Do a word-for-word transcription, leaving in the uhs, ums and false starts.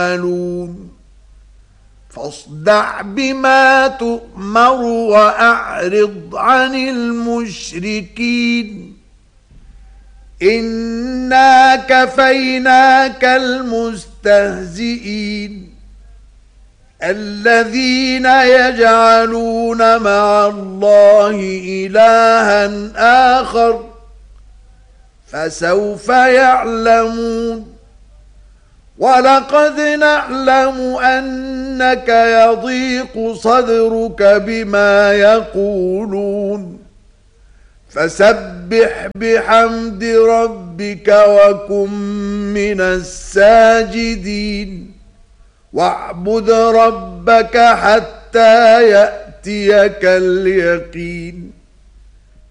يعملون فاصدع بما تؤمر وأعرض عن المشركين إنا كفيناك المستهزئين الذين يجعلون مع الله إلها آخر فسوف يعلمون ولقد نعلم أنك يضيق صدرك بما يقولون فسبح بحمد ربك وكن من الساجدين واعبد ربك حتى يأتيك اليقين